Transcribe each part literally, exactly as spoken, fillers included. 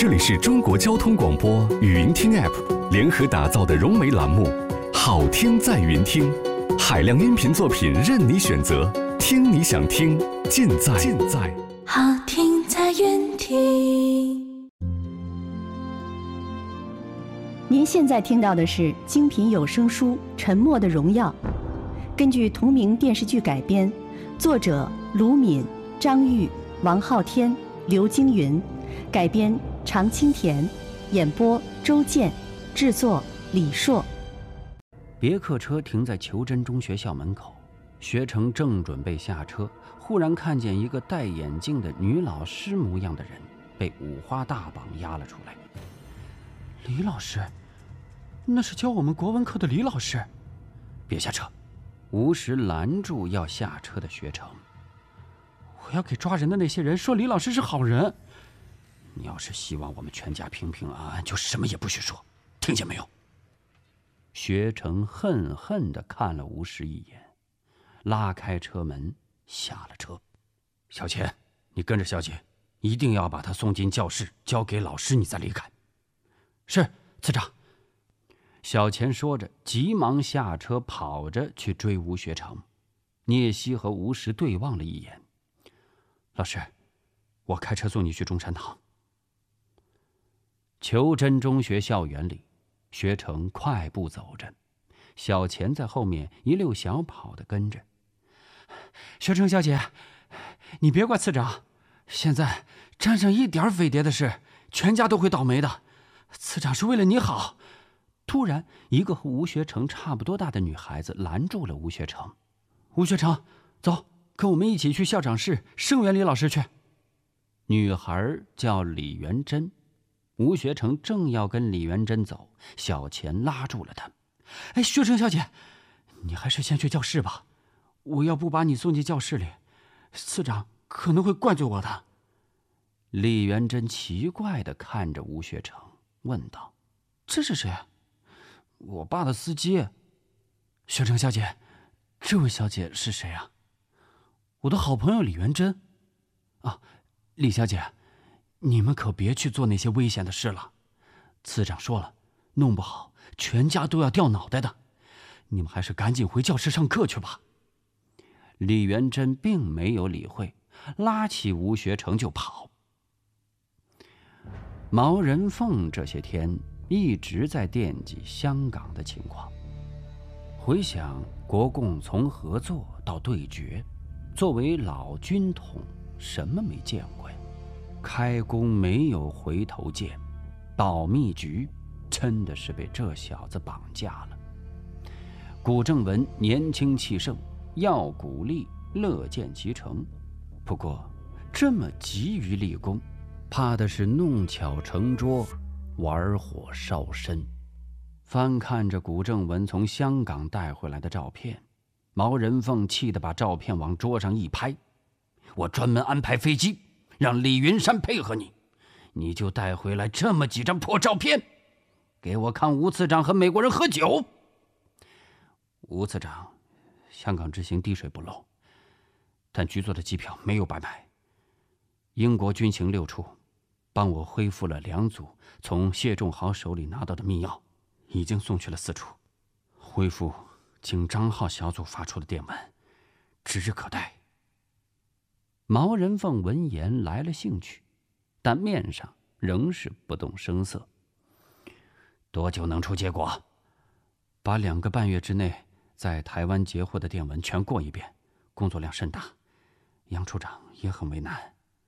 这里是中国交通广播语音听 App 联合打造的融媒栏目，好听在云听，海量音频作品任你选择，听你想听，尽在尽在好听在云听。 您现在听到的是精品有声书《沉默的荣耀》，根据同名电视剧改编，作者卢敏、张玉、王昊天、刘京云，改编常青田，演播周健，制作李硕。 别克车停在裘真中学校门口，学成正准备下车，忽然看见一个戴眼镜的女老师模样的人被五花大绑押了出来。 李老师，那是教我们国文课的李老师。 别下车！吴石拦住要下车的学成。 我要给抓人的那些人说李老师是好人。 你要是希望我们全家平平安安，就什么也不许说，听见没有？学成恨恨地看了吴石一眼，拉开车门下了车。小钱，你跟着小姐，一定要把她送进教室，交给老师，你再离开。 是，次长。 小钱说着，急忙下车，跑着去追吴学成。聂西和吴石对望了一眼。 老师，我开车送你去中山堂。 裘真中学校园里，学成快步走着，小钱在后面一溜小跑地跟着。 学成小姐，你别怪次长，现在沾上一点匪谍的事，全家都会倒霉的。次长是为了你好。 突然，一个和吴学成差不多大的女孩子拦住了吴学成。 吴学成，走，跟我们一起去校长室声援李老师去。 女孩叫李元珍。吴学成正要跟李元珍走，小钱拉住了他。 哎，学成小姐，你还是先去教室吧。我要不把你送进教室里，次长可能会怪罪我的。 李元珍奇怪地看着吴学成，问道： 这是谁？我爸的司机。学成小姐，这位小姐是谁啊？我的好朋友李元珍。啊，李小姐，你们可别去做那些危险的事了。次长说了，弄不好全家都要掉脑袋的。你们还是赶紧回教室上课去吧。 李元珍并没有理会，拉起吴学成就跑。毛人凤这些天一直在惦记香港的情况，回想国共从合作到对决，作为老军统，什么没见过呀？开弓没有回头箭，保密局真的是被这小子绑架了。古正文年轻气盛，要鼓励，乐见其成，不过这么急于立功，怕的是弄巧成拙，玩火烧身。翻看着古正文从香港带回来的照片，毛人凤气得把照片往桌上一拍：我专门安排飞机让李云山配合你，你就带回来这么几张破照片，给我看吴次长和美国人喝酒。吴次长，香港之行滴水不漏，但局座的机票没有白买。英国军情六处帮我恢复了两组从谢仲豪手里拿到的密钥，已经送去了四处，恢复经张浩小组发出的电文，指日可待。毛人凤闻言来了兴趣，但面上仍是不动声色。多久能出结果？把两个半月之内在台湾截获的电文全过一遍，工作量甚大，杨处长也很为难。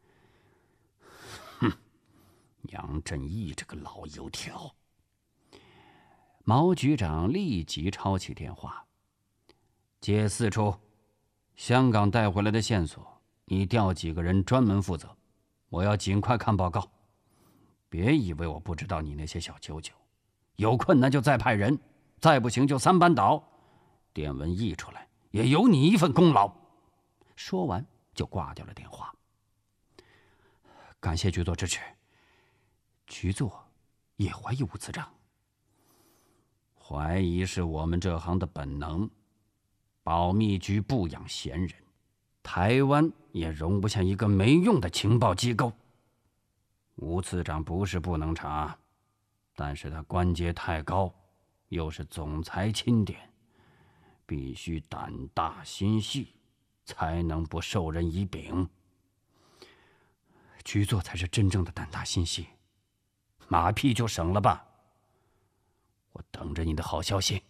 哼，杨振义这个老油条。毛局长立即抄起电话：接四处，香港带回来的线索，你调几个人专门负责，我要尽快看报告。别以为我不知道你那些小九九，有困难就再派人，再不行就三班倒。电文译出来也有你一份功劳。说完就挂掉了电话。感谢局座支持，局座也怀疑吴次长。怀疑是我们这行的本能，保密局不养闲人，台湾也容不下一个没用的情报机构。 吴次长不是不能查，但是他官阶太高，又是总裁钦点，必须胆大心细，才能不受人以柄。 局座才是真正的胆大心细。 马屁就省了吧，我等着你的好消息。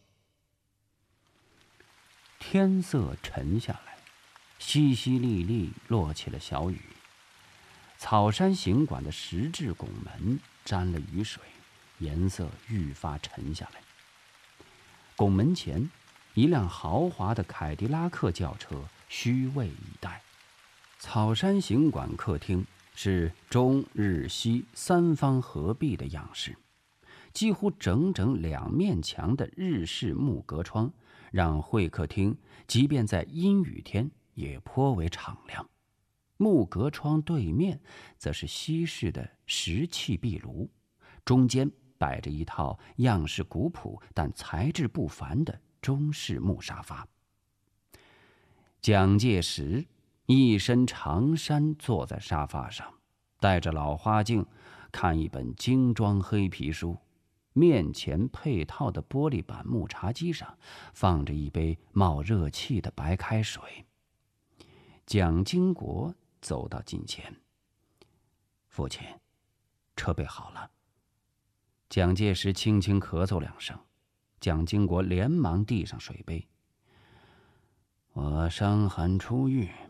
天色沉下来，淅淅沥沥落起了小雨。草山行馆的石质拱门沾了雨水，颜色愈发沉下来。拱门前，一辆豪华的凯迪拉克轿车虚位以待。草山行馆客厅是中日西三方合璧的样式，几乎整整两面墙的日式木格窗，让会客厅即便在阴雨天也颇为敞亮。木格窗对面则是西式的石砌壁炉，中间摆着一套样式古朴但材质不凡的中式木沙发。蒋介石一身长衫坐在沙发上，戴着老花镜，看一本精装黑皮书。面前配套的玻璃板木茶几上放着一杯冒热气的白开水。蒋经国走到近前：“父亲，车备好了。”蒋介石轻轻咳嗽两声，蒋经国连忙递上水杯：“我伤寒初愈，